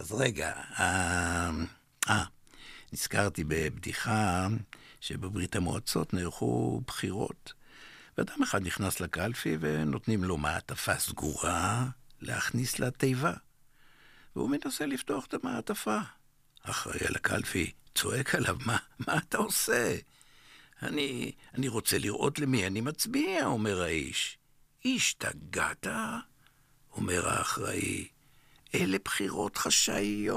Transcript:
אז רגע, נזכרתי בבדיחה שבברית המועצות נערכו בחירות, ואדם אחד נכנס לקלפי ונותנים לו מעטפה סגורה להכניס לתיבה. והוא מנסה לפתוח את המעטפה. אחראי על הקלפי צועק עליו, מה אתה עושה? אני רוצה לראות למי אני מצביע, אומר האיש. השתגעת? אומר האחראי, אלה בחירות חשאיות.